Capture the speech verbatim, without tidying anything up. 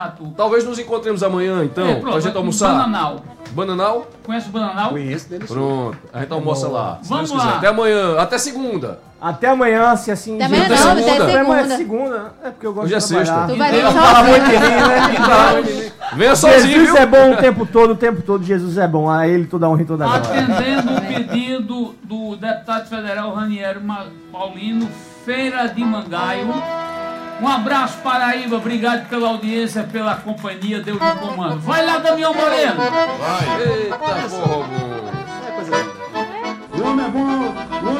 Talvez nos encontremos amanhã, então, É, pronto, pra gente almoçar. Bananal. Bananal? Conhece o Bananal? Conheço dele. Pronto, a gente almoça lá. Se Vamos Deus quiser. lá. Até amanhã, até segunda. Até amanhã, se assim... Até amanhã Até não, até segunda. Até amanhã é segunda. segunda. É porque eu gosto Hoje é de trabalhar. Tu vai vir Não fala muito de sozinho. mim, né? Venha sozinho, Jesus viu? é bom o tempo todo, o tempo todo Jesus é bom. A ele toda honra e toda glória. Atendendo o pedido do deputado federal Raniero Ma- Paulino, Feira de Mangaio. Um abraço, Paraíba. Obrigado pela audiência, pela companhia. Deus no comando. Vai lá, Damião Moreno. Vai. Eita, porra, bom. O homem é bom.